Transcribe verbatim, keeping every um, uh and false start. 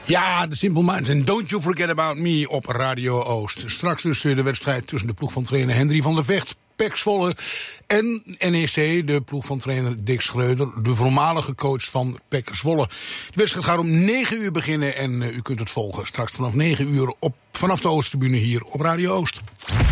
Ja, de Simple Minds en Don't You Forget About Me op Radio Oost. Straks dus de wedstrijd tussen de ploeg van trainer Hendry van der Vecht, P E C Zwolle en N E C, de ploeg van trainer Dick Schreuder, de voormalige coach van P E C Zwolle. De wedstrijd gaat om negen uur beginnen en uh, u kunt het volgen straks vanaf negen uur op, vanaf de Oosttribune hier op Radio Oost.